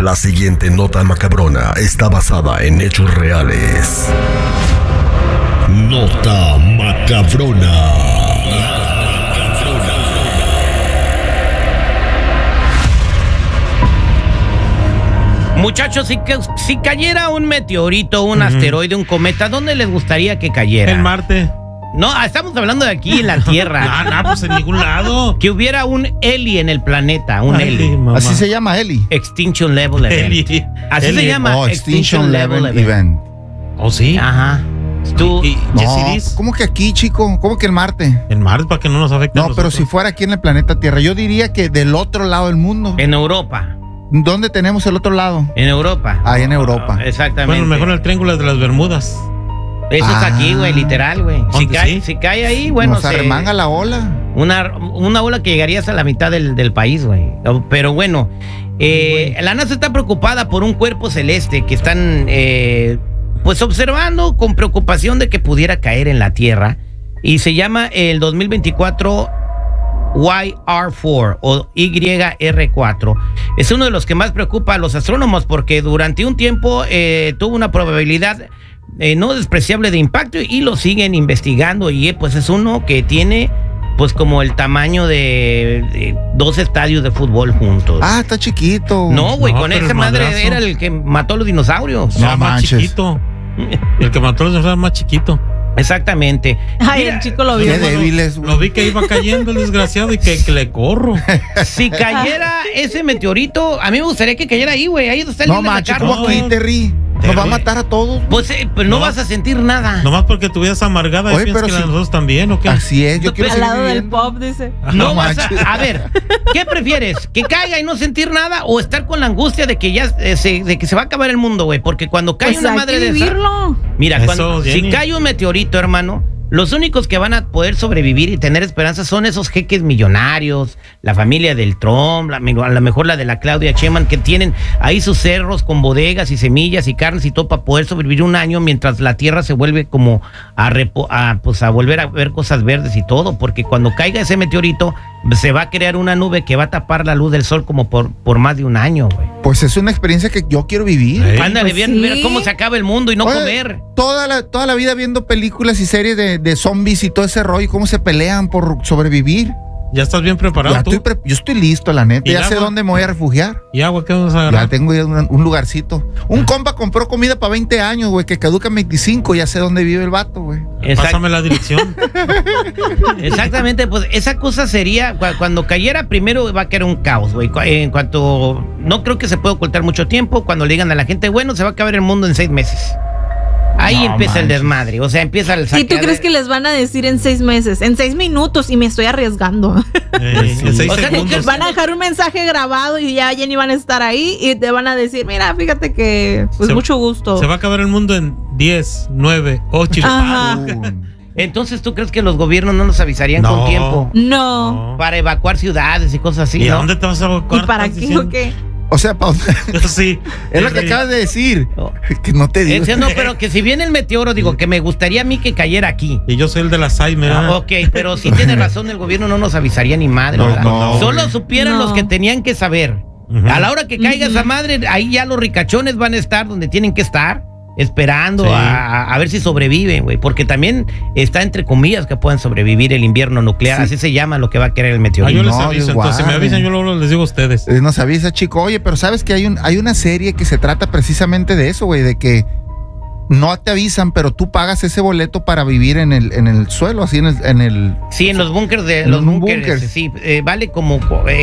La siguiente nota macabrona está basada en hechos reales. Nota macabrona. Muchachos, si cayera un meteorito, un asteroide, un cometa, ¿dónde les gustaría que cayera? En Marte. No, estamos hablando de aquí en la Tierra. No, pues en ningún lado. Que hubiera un Eli en el planeta, un Eli. Mamá. Así se llama Eli. Extinction Level Event. Así Eli. se llama. Extinction Level Event. ¿Oh, sí? Ajá. Tú, No, ¿cómo que aquí, chico? ¿Cómo que en Marte? En Marte, para que no nos afecte. No, pero si fuera aquí en el planeta Tierra, yo diría que del otro lado del mundo. en Europa. ¿Dónde tenemos el otro lado? En Europa. Ahí en Europa. Exactamente. Bueno, mejor el Triángulo de las Bermudas. Eso es aquí, güey, literal, güey. Si cae ahí, bueno, Nos arremanga la ola. Una ola que llegaría hasta la mitad del país, güey. Pero bueno, la NASA está preocupada por un cuerpo celeste que están, pues, observando con preocupación de que pudiera caer en la Tierra. Y se llama el 2024 YR4 o YR4. Es uno de los que más preocupa a los astrónomos porque durante un tiempo tuvo una probabilidad no despreciable de impacto y lo siguen investigando y pues es uno que tiene pues como el tamaño de 2 estadios de fútbol juntos. Ah, está chiquito. No, güey, con esa madre madrazo era el que mató a los dinosaurios. No, más chiquito. El que mató a los dinosaurios era más chiquito. Exactamente. Ay, Mira, el chico lo vio. Qué débiles, güey. Lo vi que iba cayendo el desgraciado y que le corro. Si cayera ese meteorito, a mí me gustaría que cayera ahí, güey. Ahí está el No link de la manches, carta. ¿cómo aquí, Terry? Nos va a matar a todos. Pues no vas a sentir nada. Nomás porque tu vida es amargada y Oye, piensas pero que la de si- nosotros también, ¿o qué? Así es, yo quiero Al seguir lado del viviendo. pop, dice. No No vas manches. a ver, ¿qué prefieres? ¿Que caiga y no sentir nada o estar con la angustia de que ya de que se va a acabar el mundo, güey? Porque cuando cae Pues una hay madre que de esa, vivirlo. mira, Eso, si Jenny. cae un meteorito, hermano, los únicos que van a poder sobrevivir y tener esperanza son esos jeques millonarios, la familia del Trump, a lo mejor la de la Claudia Sheinbaum, que tienen ahí sus cerros con bodegas y semillas y carnes y todo para poder sobrevivir un año mientras la tierra se vuelve como a volver a ver cosas verdes y todo, porque cuando caiga ese meteorito se va a crear una nube que va a tapar la luz del sol como por más de un año, güey. Pues es una experiencia que yo quiero vivir. Ándale, pues bien, sí. ver cómo se acaba el mundo y no Oye, comer. Toda la vida viendo películas y series de zombies y todo ese rollo, cómo se pelean por sobrevivir. Ya estás bien preparado Ya tú. yo estoy listo, la neta. ¿Y Ya el sé agua? dónde me voy a refugiar. ¿Y agua qué vamos a Ya agarrar? tengo ya un lugarcito. Un compa compró comida para 20 años, güey, que caduca en 25. Ya sé dónde vive el vato, güey. Pásame la dirección. Exactamente, pues esa cosa sería, cuando cayera primero va a caer un caos, güey. En cuanto, no creo que se pueda ocultar mucho tiempo, cuando le digan a la gente, bueno, se va a acabar el mundo en 6 meses. Ahí No empieza el manches. desmadre, o sea, empieza el ¿Y tú saqueadero. crees que les van a decir en 6 meses? En 6 minutos y me estoy arriesgando. En 6 O sea, segundos. Van a dejar un mensaje grabado y ya Jenny van a estar ahí y te van a decir, mira, fíjate que, pues mucho gusto. Se va a acabar el mundo en 10, 9, 8. Ajá. Entonces, ¿tú crees que los gobiernos no nos avisarían No. con tiempo No. para evacuar ciudades y cosas así, ¿Y a no? dónde te vas a evacuar? ¿Y para ¿Estás qué diciendo? o qué? O sea, Sí. es lo que acabas de decir. No. Que no te digo. No, pero que si viene el meteoro, digo, que me gustaría a mí que cayera aquí. Y yo soy el de la Alzheimer. Ok, pero si tiene razón, el gobierno no nos avisaría ni madre, No, ¿verdad? no, Solo güey. supieran No. los que tenían que saber. Ujú. A la hora que caiga esa madre, ahí ya los ricachones van a estar donde tienen que estar, esperando Sí. a ver si sobreviven, güey. Porque también está entre comillas que puedan sobrevivir el invierno nuclear, así se llama lo que va a querer el Ah, meteorito. yo les No, aviso. igual, Entonces, si me avisan, yo luego les digo a ustedes. Nos avisa, chico. Oye, pero sabes que hay una serie que se trata precisamente de eso, güey, de que no te avisan, pero tú pagas ese boleto para vivir en el suelo, así en el Sí, en los búnkers En los un búnkers, búnker. sí, vale como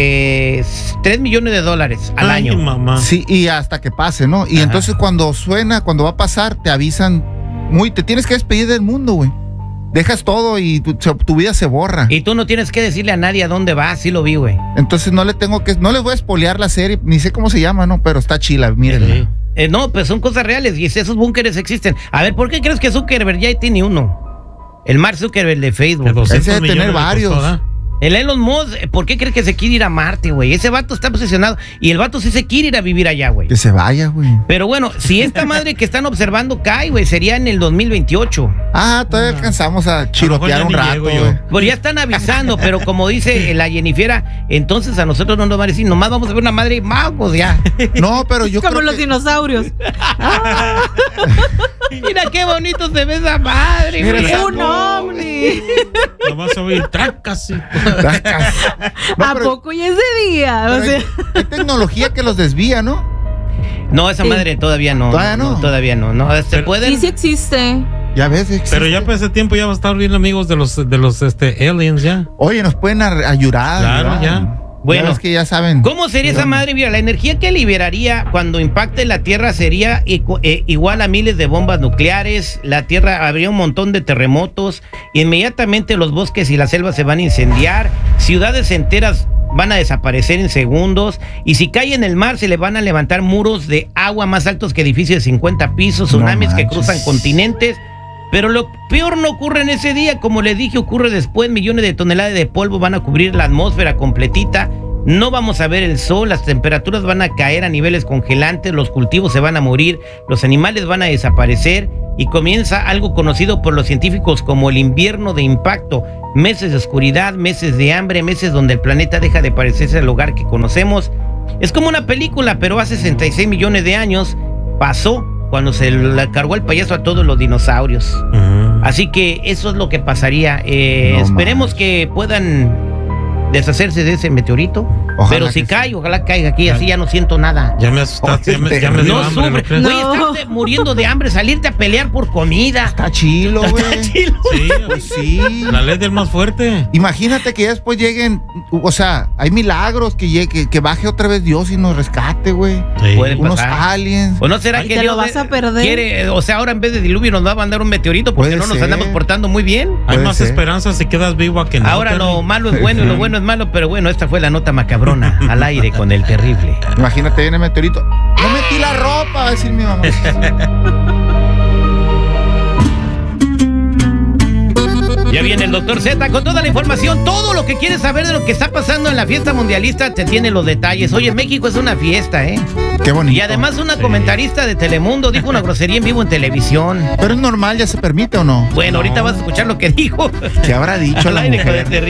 3 millones de dólares al Ay, año. mamá. Sí, y hasta que pase, ¿no? Y Ajá. entonces cuando va a pasar, te avisan te tienes que despedir del mundo, güey. Dejas todo y tu vida se borra. Y tú no tienes que decirle a nadie a dónde vas, sí lo vi, güey. Entonces no les voy a espolear la serie, ni sé cómo se llama, ¿no? Pero está chila, mírenla. No, pues son cosas reales y esos búnkeres existen. A ver, ¿por qué crees que Zuckerberg ya tiene uno? El Mark Zuckerberg de De Facebook. 200 Ese debe tener millones le varios. costó, ¿verdad? El Elon Musk, ¿por qué crees que se quiere ir a Marte, güey? Ese vato está obsesionado. Y el vato sí se quiere ir a vivir allá, güey. Que se vaya, güey. Pero bueno, si esta madre que están observando cae, güey, sería en el 2028. Todavía alcanzamos a chirotear un rato, güey. Pues ya están avisando, pero como dice la Jennifera, entonces a nosotros no nos van a decir, nomás vamos a ver una madre magos ya. No, pero yo Como creo los que... dinosaurios. Mira qué bonito se ve esa madre, Mira güey. esa- Un ovni. Nomás a oír tracas. Sí. No, ¿A pero- poco ya ese día? pero O sea, hay tecnología que los desvía, ¿no? No, esa Sí. madre todavía no. ¿Todavía no? Todavía no. No, se Pero- pueden. y sí existe. Ya ves, existe. Pero ya para ese tiempo ya va a estar bien amigos de los aliens ya. Oye, nos pueden ayudar. Claro, ¿verdad? ya. Bueno. Ya ves que ya saben. ¿Cómo sería esa madre? Mira, la energía que liberaría cuando impacte la Tierra sería igual a miles de bombas nucleares. La Tierra habría un montón de terremotos. Inmediatamente los bosques y las selvas se van a incendiar. Ciudades enteras van a desaparecer en segundos. Y si cae en el mar, se le van a levantar muros de agua más altos que edificios de 50 pisos, No tsunamis que manches. cruzan continentes. Pero lo peor no ocurre en ese día, como le dije, ocurre después. Millones de toneladas de polvo van a cubrir la atmósfera completita. No vamos a ver el sol, las temperaturas van a caer a niveles congelantes, los cultivos se van a morir, los animales van a desaparecer y comienza algo conocido por los científicos como el invierno de impacto. Meses de oscuridad, meses de hambre, meses donde el planeta deja de parecerse al hogar que conocemos. Es como una película, pero hace 66 millones de años pasó cuando se le cargó el payaso a todos los dinosaurios. Así que eso es lo que pasaría. No Esperemos manches. que puedan deshacerse de ese meteorito. Ojalá Pero que si sí. cae, ojalá caiga aquí, así ya no siento nada. Ya me asustaste, ya me dio No hambre, sufre. ¿no crees? Güey, No. estás muriendo de hambre, salirte a pelear por comida. Está chilo, güey. Chilo. Sí, Pues sí. la ley del más fuerte. Imagínate que ya después lleguen, o sea, hay milagros que llegue, que baje otra vez Dios y nos rescate, güey. Sí. Puede Unos pasar. aliens. ¿O no será Ay, que te Dios lo vas a perder. quiere, o sea, ahora en vez de diluvio nos va a mandar un meteorito porque Puede no nos ser. andamos portando muy bien? Hay Puede más ser. esperanza si quedas vivo a que no. Ahora Terry. lo malo es bueno y lo bueno es malo, pero bueno, esta fue la nota macabrona al aire con el terrible. Imagínate, viene el meteorito. No metí la ropa, va a decir mi mamá. Ya viene el Dr. Z con toda la información, todo lo que quieres saber de lo que está pasando en la fiesta mundialista, te tiene los detalles. Oye, México es una fiesta, ¿eh? Qué bonito. Y además una comentarista de Telemundo dijo una grosería en vivo en televisión. Pero es normal, ¿ya se permite o no? Bueno, ahorita vas a escuchar lo que dijo. ¿Qué habrá dicho Al la aire con el mujer? terrible.